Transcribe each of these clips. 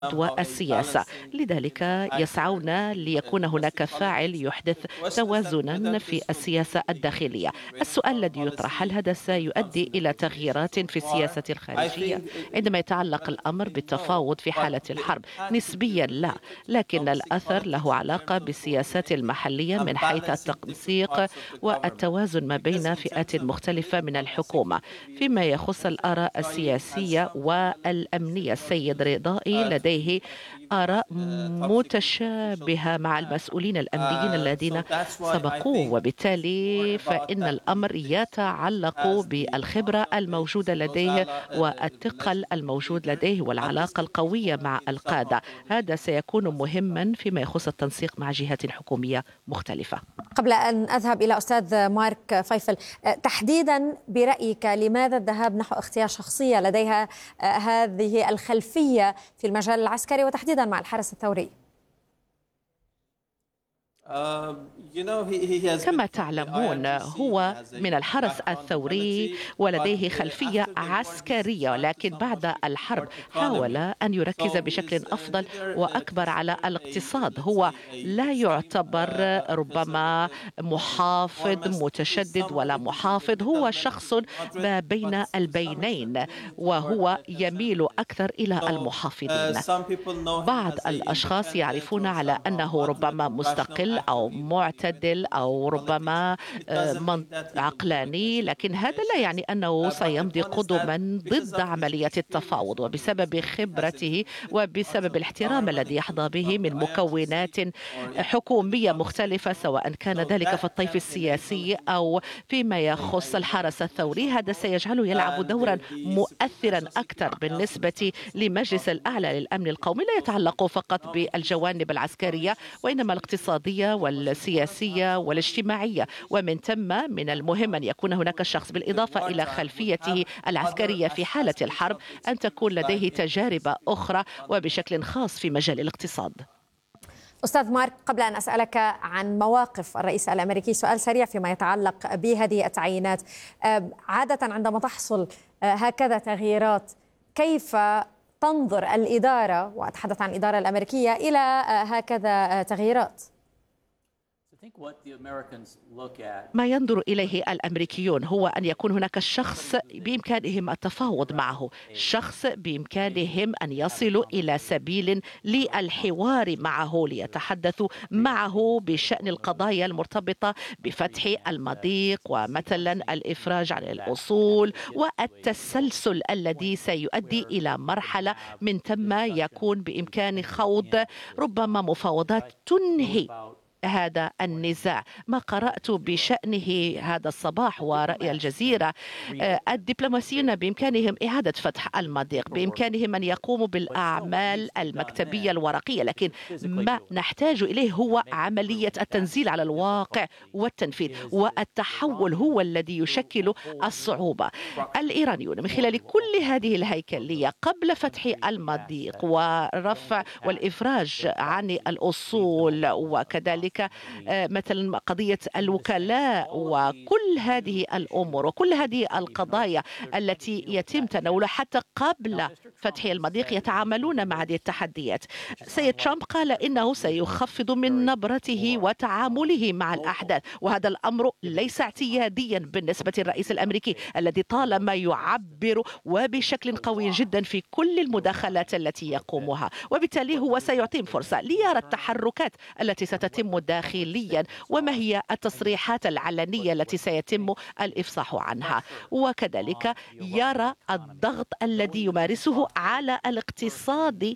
والسياسة. لذلك يسعون ليكون هناك فاعل يحدث توازنا في السياسة الداخلية. السؤال الذي يطرح: هل هذا سيؤدي إلى تغييرات في السياسة الخارجية عندما يتعلق الأمر بالتفاوض في حالة الحرب؟ نسبيا لا، لكن الأثر له علاقة بالسياسات المحلية من حيث التنسيق والتوازن ما بين فئات مختلفة من الحكومة. فيما يخص الآراء السياسية والأمنية، السيد رضائي لديه آراء متشابهة مع المسؤولين الأمنيين الذين سبقوه، وبالتالي فإن الأمر يتعلق بالخبرة الموجودة لديه والثقل الموجود لديه والعلاقة القوية مع القادة. هذا سيكون مهما فيما يخص التنسيق مع جهات حكومية مختلفة. قبل أن أذهب إلى أستاذ مارك فيفل، تحديدا برأيك لماذا الذهاب نحو اختيار شخصية لديها هذه الخلفية في المجال العسكري وتحديدا مع الحرس الثوري؟ كما تعلمون هو من الحرس الثوري ولديه خلفية عسكرية، لكن بعد الحرب حاول أن يركز بشكل أفضل وأكبر على الاقتصاد. هو لا يعتبر ربما محافظ متشدد ولا محافظ، هو شخص ما بين البينين وهو يميل أكثر إلى المحافظين. بعض الأشخاص يعرفون على أنه ربما مستقل أو معتدل أو ربما عقلاني، لكن هذا لا يعني أنه سيمضي قدما ضد عملية التفاوض. وبسبب خبرته وبسبب الاحترام الذي يحظى به من مكونات حكومية مختلفة، سواء كان ذلك في الطيف السياسي أو فيما يخص الحرس الثوري، هذا سيجعله يلعب دورا مؤثرا أكثر بالنسبة لمجلس الأعلى للأمن القومي. لا يتعلق فقط بالجوانب العسكرية وإنما الاقتصادية والسياسية والاجتماعية، ومن ثم من المهم أن يكون هناك شخص بالإضافة إلى خلفيته العسكرية في حالة الحرب أن تكون لديه تجارب أخرى وبشكل خاص في مجال الاقتصاد. أستاذ مارك، قبل أن أسألك عن مواقف الرئيس الأمريكي، سؤال سريع فيما يتعلق بهذه التعيينات. عادة عندما تحصل هكذا تغييرات، كيف تنظر الإدارة، وأتحدث عن الإدارة الأمريكية، إلى هكذا تغييرات؟ ما ينظر إليه الأمريكيون هو أن يكون هناك شخص بإمكانهم التفاوض معه، شخص بإمكانهم أن يصلوا إلى سبيل للحوار معه ليتحدثوا معه بشأن القضايا المرتبطة بفتح المضيق ومثلا الإفراج عن الأصول والتسلسل الذي سيؤدي إلى مرحلة من ثم يكون بإمكان خوض ربما مفاوضات تنهي هذا النزاع. ما قرأت بشأنه هذا الصباح ورأي الجزيرة، الدبلوماسيون بإمكانهم إعادة فتح المضيق، بإمكانهم أن يقوموا بالأعمال المكتبية الورقية، لكن ما نحتاج إليه هو عملية التنزيل على الواقع والتنفيذ، والتحول هو الذي يشكل الصعوبة. الإيرانيون من خلال كل هذه الهيكلية قبل فتح المضيق ورفع والإفراج عن الأصول، وكذلك مثلا قضية الوكلاء وكل هذه الأمور وكل هذه القضايا التي يتم تناولها حتى قبل فتح المضيق، يتعاملون مع هذه التحديات. سيد ترامب قال إنه سيخفض من نبرته وتعامله مع الأحداث، وهذا الأمر ليس اعتياديا بالنسبة للرئيس الأمريكي الذي طالما يعبر وبشكل قوي جدا في كل المداخلات التي يقومها، وبالتالي هو سيعطيهم فرصة ليرى التحركات التي ستتم داخليا وما هي التصريحات العلنية التي سيتم الإفصاح عنها، وكذلك يرى الضغط الذي يمارسه على الاقتصاد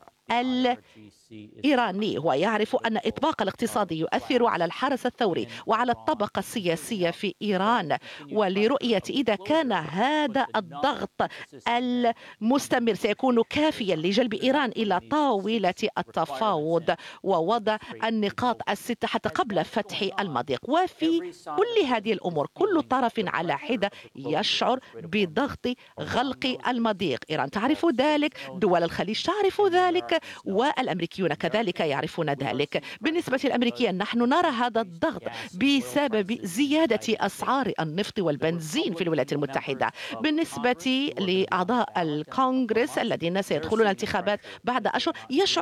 الإيراني. ويعرف أن إطباق الاقتصاد يؤثر على الحرس الثوري وعلى الطبقة السياسية في إيران، ولرؤية إذا كان هذا الضغط المستمر سيكون كافيا لجلب إيران إلى طاولة التفاوض ووضع النقاط الستة حتى قبل فتح المضيق. وفي كل هذه الأمور كل طرف على حدة يشعر بضغط غلق المضيق. إيران تعرف ذلك، دول الخليج تعرف ذلك، والأمريكيون كذلك يعرفون ذلك. بالنسبة للأمريكيين نحن نرى هذا الضغط بسبب زيادة أسعار النفط والبنزين في الولايات المتحدة. بالنسبة لأعضاء الكونغرس الذين سيدخلون الانتخابات بعد أشهر يشعر